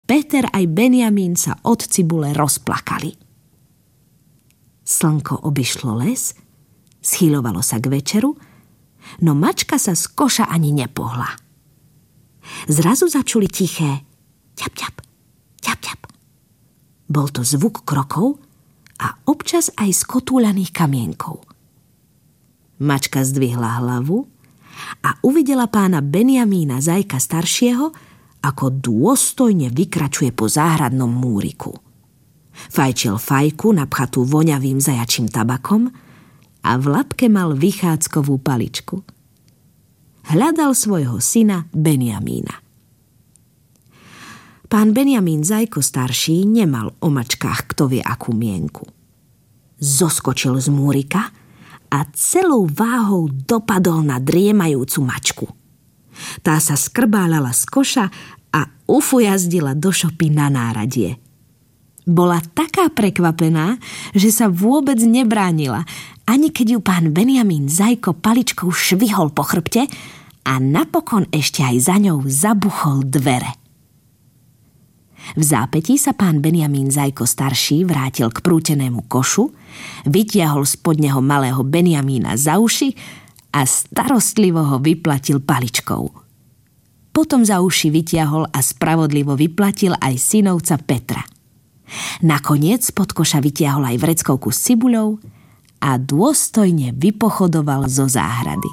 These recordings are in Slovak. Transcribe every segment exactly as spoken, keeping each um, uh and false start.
Peter aj Benjamín sa od cibule rozplakali. Slnko obišlo les, schyľovalo sa k večeru, no mačka sa z koša ani nepohla. Zrazu začuli tiché ťap, ťap, ťap, ťap. Bol to zvuk krokov a občas aj skotúľaných kamienkov. Mačka zdvihla hlavu a uvidela pána Benjamína Zajka staršieho, ako dôstojne vykračuje po záhradnom múriku. Fajčil fajku napchatú voňavým zajačím tabakom a v labke mal vychádzkovú paličku. Hľadal svojho syna Benjamína. Pán Benjamín Zajko starší nemal o mačkách kto vie akú mienku. Zoskočil z múrika a celou váhou dopadol na driemajúcu mačku. Tá sa skrbálala z koša a ufujazdila do šopy na náradie. Bola taká prekvapená, že sa vôbec nebránila, ani keď ju pán Benjamín Zajko paličkou švihol po chrbte a napokon ešte aj za ňou zabuchol dvere. V zápätí sa pán Benjamín Zajko starší vrátil k prútenému košu, vytiahol spod neho malého Benjamína za uši a starostlivo ho vyplatil paličkou. Potom za uši vytiahol a spravodlivo vyplatil aj synovca Petra. Nakoniec spod koša vytiahol aj vreckovku s cibuľou a dôstojne vypochodoval zo záhrady.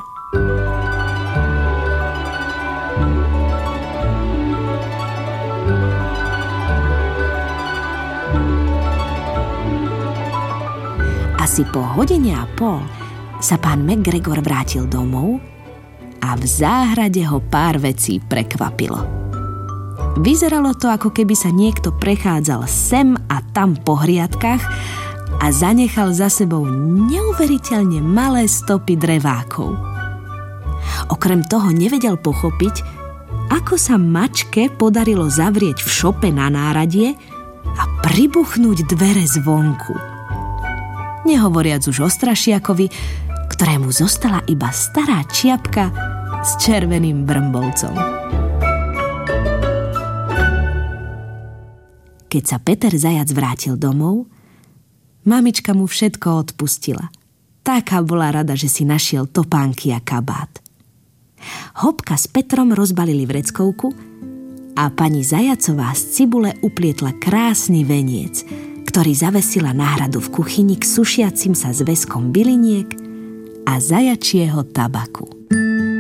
Asi po hodine a pol sa pán McGregor vrátil domov a v záhrade ho pár vecí prekvapilo. Vyzeralo to, ako keby sa niekto prechádzal sem a tam po hriadkach a zanechal za sebou neuveriteľne malé stopy drevákov. Okrem toho nevedel pochopiť, ako sa mačke podarilo zavrieť v šope na náradie a pribuchnúť dvere zvonku. Nehovoriac už o strašiakovi, ktorému zostala iba stará čiapka s červeným brmbolcom. Keď sa Peter Zajac vrátil domov, mamička mu všetko odpustila. Taká bola rada, že si našiel topánky a kabát. Hopka s Petrom rozbalili vreckovku a pani Zajacová z cibule uplietla krásny veniec, ktorý zavesila na hradu v kuchyni k sušiacim sa zväzkom byliniek a zajačieho tabaku.